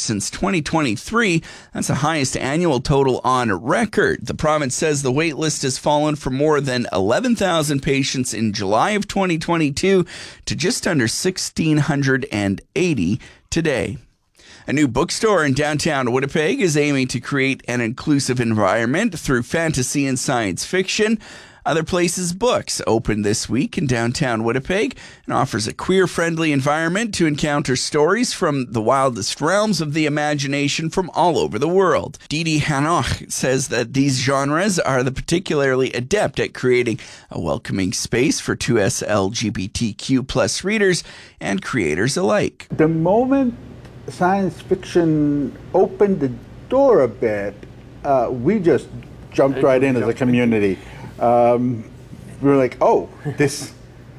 since 2023. That's the highest annual total on record. The province says the wait list has fallen from more than 11,000 patients in July of 2022 to just under 1,680 today. A new bookstore in downtown Winnipeg is aiming to create an inclusive environment through fantasy and science fiction. Other Places Books opened this week in downtown Winnipeg and offers a queer-friendly environment to encounter stories from the wildest realms of the imagination from all over the world. Didi Hanoch says that these genres are the particularly adept at creating a welcoming space for 2S LGBTQ plus readers and creators alike. The moment science fiction opened the door a bit, we just jumped right in as a community. We were like, oh, this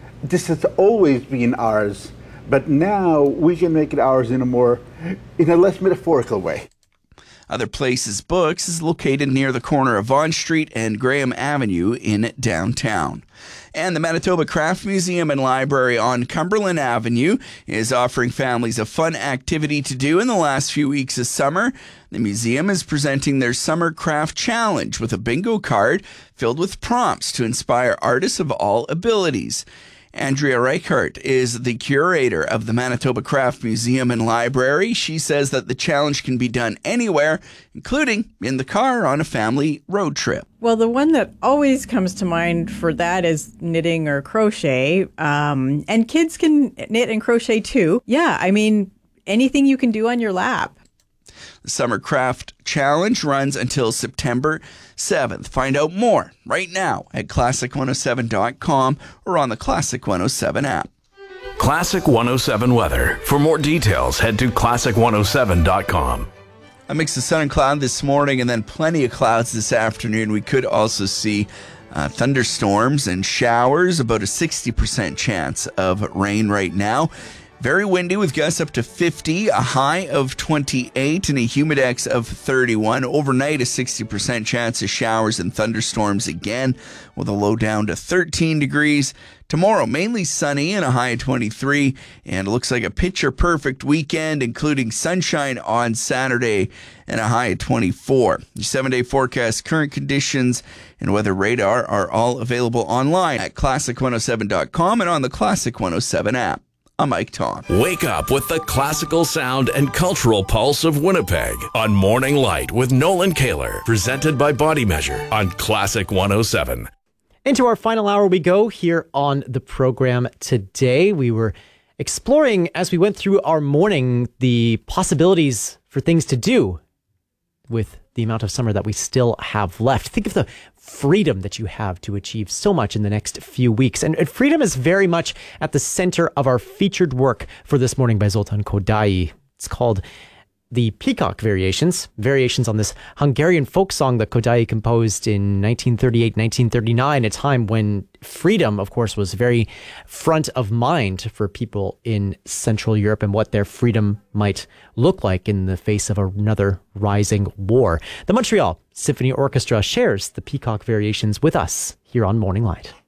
has always been ours, but now we can make it ours in a less metaphorical way. Other Places Books is located near the corner of Vaughan Street and Graham Avenue in downtown. And the Manitoba Craft Museum and Library on Cumberland Avenue is offering families a fun activity to do in the last few weeks of summer. The museum is presenting their Summer Craft Challenge with a bingo card filled with prompts to inspire artists of all abilities. Andrea Reichert is the curator of the Manitoba Craft Museum and Library. She says that the challenge can be done anywhere, including in the car on a family road trip. Well, the one that always comes to mind for that is knitting or crochet. And kids can knit and crochet too. Yeah, I mean, anything you can do on your lap. The Summer Craft Challenge runs until September 7th. Find out more right now at classic107.com or on the Classic 107 app. Classic 107 weather. For more details, head to classic107.com. A mix of sun and cloud this morning and then plenty of clouds this afternoon. We could also see thunderstorms and showers, about a 60% chance of rain right now. Very windy with gusts up to 50, a high of 28, and a humidex of 31. Overnight, a 60% chance of showers and thunderstorms again, with a low down to 13 degrees. Tomorrow, mainly sunny and a high of 23, and it looks like a picture-perfect weekend, including sunshine on Saturday and a high of 24. Your 7-day forecast, current conditions, and weather radar are all available online at classic107.com and on the Classic 107 app. I'm Mike Tom. Wake up with the classical sound and cultural pulse of Winnipeg on Morning Light with Nolan Kaler, presented by Body Measure on Classic 107. Into our final hour we go here on the program today. We were exploring, as we went through our morning, the possibilities for things to do with the amount of summer that we still have left. Think of the freedom that you have to achieve so much in the next few weeks. And freedom is very much at the center of our featured work for this morning by Zoltan Kodály. It's called The Peacock Variations on this Hungarian folk song that Kodály composed in 1938, 1939, a time when freedom, of course, was very front of mind for people in Central Europe and what their freedom might look like in the face of another rising war. The Montreal Symphony Orchestra shares the Peacock Variations with us here on Morning Light.